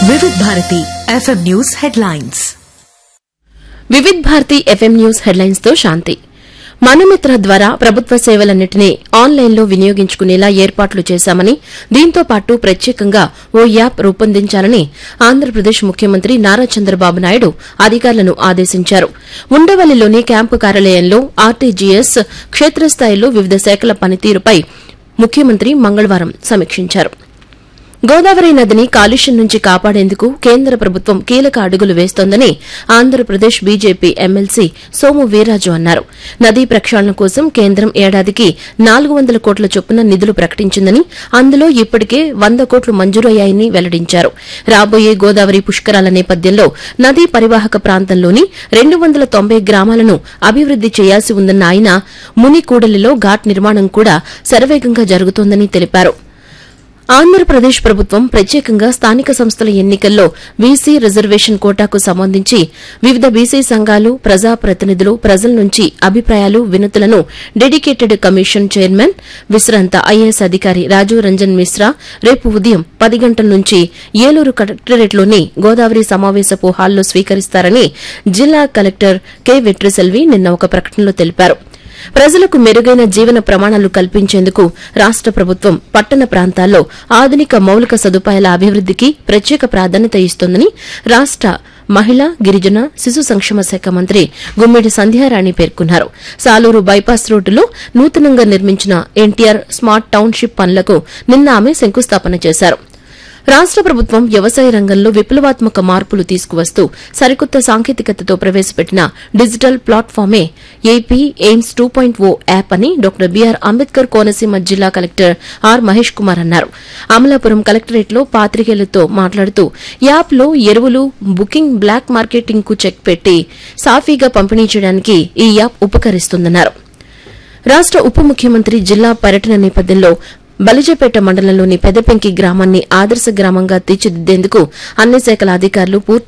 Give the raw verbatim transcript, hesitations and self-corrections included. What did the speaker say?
Vividh Bharati FM news headlines. Vividh Bharati FM news headlines తో శాంతి. మనమిత్ర ద్వారా ప్రభుత్వ సేవలన్నింటినీ ఆన్లైన్లో వినియోగించుకునేలా ఏర్పాట్లు చేశామని, దీంతో పాటు ప్రత్యేకంగా ఓ యాప్ రూపొందించాలని ఆంధ్రప్రదేశ్ ముఖ్యమంత్రి నారా చంద్రబాబు నాయుడు అధికారులను ఆదేశించారు. ఉండవల్లిలోని క్యాంపు కార్యాలయంలో ఆర్టీజీఎస్ క్షేత్రస్థాయిలో వివిధ శాఖల పనితీరుపై ముఖ్యమంత్రి మంగళవారం సమీక్షించారు. గోదావరి నదిని కాలుష్యం నుంచి కాపాడేందుకు కేంద్ర ప్రభుత్వం కీలక అడుగులు వేస్తోందని ఆంధ్రప్రదేశ్ బీజేపీ ఎమ్మెల్సీ సోము వీర్రాజు అన్నారు. నదీ ప్రక్షాళన కోసం కేంద్రం ఏడాదికి నాలుగు వందల కోట్ల చొప్పున నిధులు ప్రకటించిందని, అందులో ఇప్పటికే వంద కోట్లు మంజూరయ్యాయని వెల్లడించారు. రాబోయే గోదావరి పుష్కరాల నేపథ్యంలో నదీ పరివాహక ప్రాంతంలోని రెండు వందల తొంభై గ్రామాలను అభివృద్ది చేయాల్సి ఉందన్న ఆయన, మునికూడలిలో ఘాట్ నిర్మాణం కూడా శరవేగంగా జరుగుతోందని తెలిపారు. ఆంధ్రప్రదేశ్ ప్రభుత్వం ప్రత్యేకంగా స్థానిక సంస్థల ఎన్నికల్లో బీసీ రిజర్వేషన్ కోటాకు సంబంధించి వివిధ బీసీ సంఘాలు, ప్రజాప్రతినిధులు, ప్రజల నుంచి అభిప్రాయాలు, వినతులను డెడికేటెడ్ కమిషన్ చైర్మన్ విశ్రాంత ఐఏఎస్ అధికారి రాజీవ్ రంజన్ మిశ్రా రేపు ఉదయం పది గంటల నుంచి ఏలూరు కలెక్టరేట్లోని గోదావరి సమావేశపు హాల్లో స్వీకరిస్తారని జిల్లా కలెక్టర్ కె వెట్రిసెల్వి నిన్న ఒక ప్రకటనలో తెలిపారు. ప్రజలకు మెరుగైన జీవన ప్రమాణాలు కల్పించేందుకు రాష్ట ప్రభుత్వం పట్టణ ప్రాంతాల్లో ఆధునిక మౌలిక సదుపాయాల అభివృద్దికి ప్రత్యేక ప్రాధాన్యత ఇస్తోందని రాష్ట మహిళా, గిరిజన, శిశు సంక్షేమ శాఖ మంత్రి గుమ్మిడి సంధ్యారాణి పేర్కొన్నారు. సాలూరు బైపాస్ రోడ్డులో నూతనంగా నిర్మించిన ఎన్టీఆర్ స్మార్ట్ టౌన్షిప్ పనులకు నిన్న ఆమె శంకుస్థాపన చేశారు. రాష్ట ప్రభుత్వం వ్యవసాయ రంగంలో విప్లవాత్మక మార్పులు తీసుకువస్తూ సరికొత్త సాంకేతికతతో ప్రవేశపెట్టిన digital ప్లాట్ఫామే AP AIIMS two point ఓ యాప్ అని డాక్టర్ బీఆర్ అంబేద్కర్ కోనసీమ జిల్లా కలెక్టర్ ఆర్ మహేష్ కుమార్ అన్నారు. అమలాపురం కలెక్టరేట్లో పాత్రికేయులతో మాట్లాడుతూ యాప్లో ఎరువులు బుకింగ్, బ్లాక్ మార్కెటింగ్ కు చెక్ పెట్టి సాఫీగా పంపిణీ చేయడానికి ఈ యాప్ ఉపకరిస్తుందన్నారు. రాష్ట ఉప ముఖ్యమంత్రి జిల్లా పర్యటన నేపథ్యంలో బలిజపేట మండలంలోని పెదపెంకి గ్రామాన్ని ఆదర్శ గ్రామంగా తీర్చిదిద్దేందుకు అన్ని శాఖల అధికారులు పూర్తి